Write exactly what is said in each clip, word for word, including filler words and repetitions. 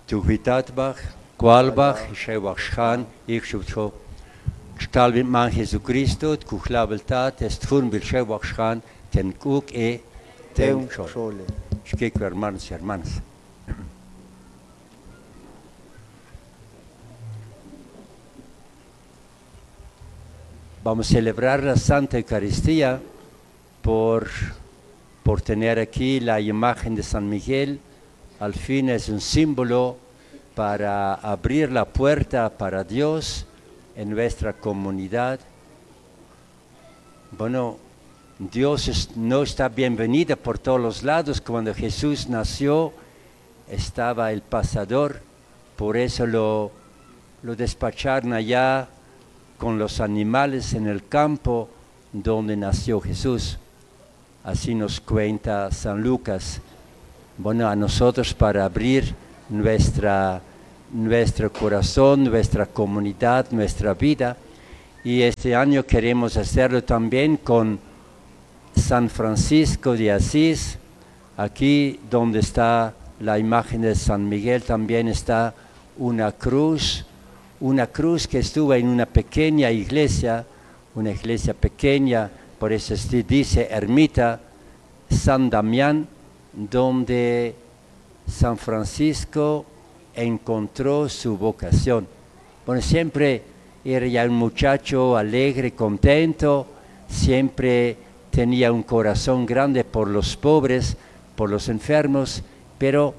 Tuhitatbach, Qualbach, Shewachshan, Ikshutho, Stalvin Man Jesucristo, Kuchlabeltat, Estfun Bil Shewachshan, Ten Kuk e Ten Shol. Shkik, hermanos y hermanas. Vamos a celebrar la Santa Eucaristía por, por tener aquí la imagen de San Miguel. Al fin es un símbolo para abrir la puerta para Dios en nuestra comunidad. Bueno, Dios es, no está bienvenido por todos los lados. Cuando Jesús nació, estaba el pasador, por eso lo, lo despacharon allá con los animales en el campo donde nació Jesús. Así nos cuenta San Lucas. Bueno, a nosotros para abrir nuestra, nuestro corazón, nuestra comunidad, nuestra vida. Y este año queremos hacerlo también con San Francisco de Asís. Aquí donde está la imagen de San Miguel también está una cruz. Una cruz que estuvo en una pequeña iglesia, una iglesia pequeña, por eso se dice ermita San Damián, donde San Francisco encontró su vocación. Bueno, siempre era ya un muchacho alegre, contento, siempre tenía un corazón grande por los pobres, por los enfermos, pero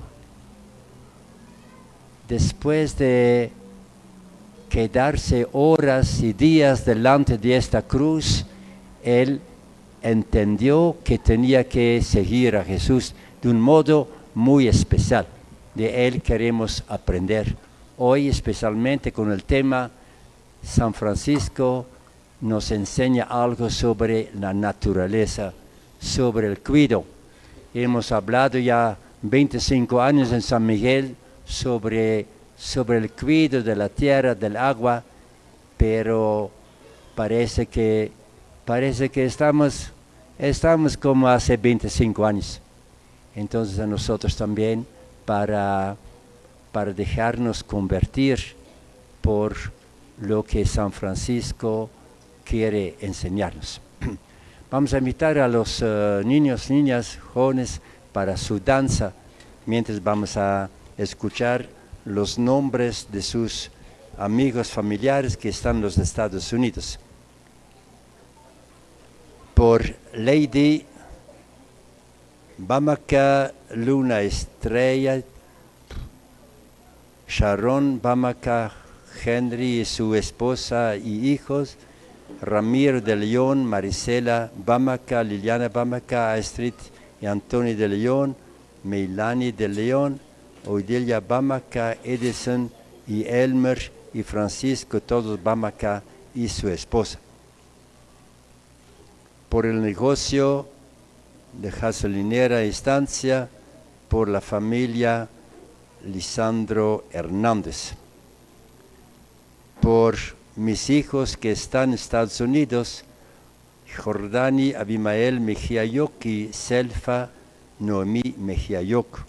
después de quedarse horas y días delante de esta cruz, él entendió que tenía que seguir a Jesús de un modo muy especial. De él queremos aprender. Hoy, especialmente con el tema, San Francisco nos enseña algo sobre la naturaleza, sobre el cuidado. Hemos hablado ya veinticinco años en San Miguel sobre sobre el cuidado de la tierra, del agua, pero parece que, parece que estamos, estamos como hace veinticinco años. Entonces a nosotros también, para, para dejarnos convertir por lo que San Francisco quiere enseñarnos. Vamos a invitar a los uh, niños, niñas, jóvenes para su danza, mientras vamos a escuchar los nombres de sus amigos familiares que están en los Estados Unidos. Por Lady Bamaka Luna Estrella, Sharon Bamaka Henry y su esposa y hijos, Ramiro de León, Marisela Bamaka, Liliana Bamaka, Astrid y Antonio de León, Meilani de León, Odelia Bamaka, Edison y Elmer y Francisco, todos Bamaka y su esposa. Por el negocio de gasolinera Estancia, por la familia Lisandro Hernández. Por mis hijos que están en Estados Unidos, Jordani Abimael Mejiayok y Selfa Noemí Mejiayok.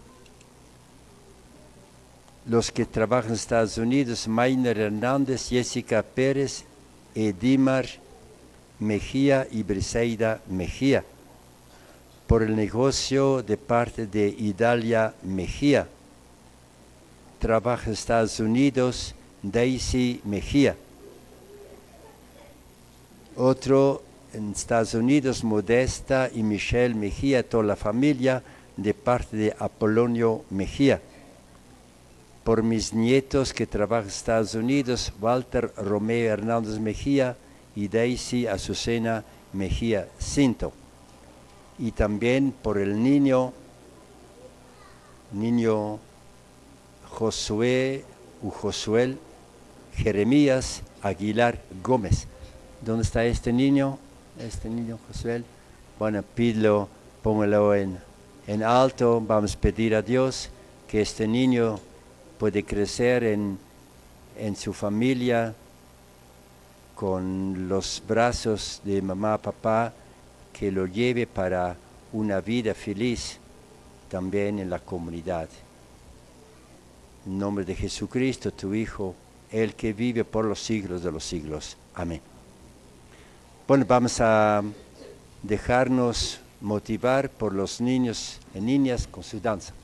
Los que trabajan en Estados Unidos, Maynard Hernández, Jessica Pérez, Edimar Mejía y Briseida Mejía. Por el negocio de parte de Idalia Mejía. Trabaja en Estados Unidos, Daisy Mejía. Otro en Estados Unidos, Modesta y Michelle Mejía, toda la familia, de parte de Apolonio Mejía. Por mis nietos que trabajan en Estados Unidos, Walter Romeo Hernández Mejía y Daisy Azucena Mejía Cinto. Y también por el niño, niño Josué u Josuel Jeremías Aguilar Gómez. ¿Dónde está este niño? Este niño Josué. Bueno, pídelo, póngalo en, en alto. Vamos a pedir a Dios que este niño puede crecer en, en su familia con los brazos de mamá, papá, que lo lleve para una vida feliz también en la comunidad. En nombre de Jesucristo, tu Hijo, el que vive por los siglos de los siglos. Amén. Bueno, vamos a dejarnos motivar por los niños y niñas con su danza.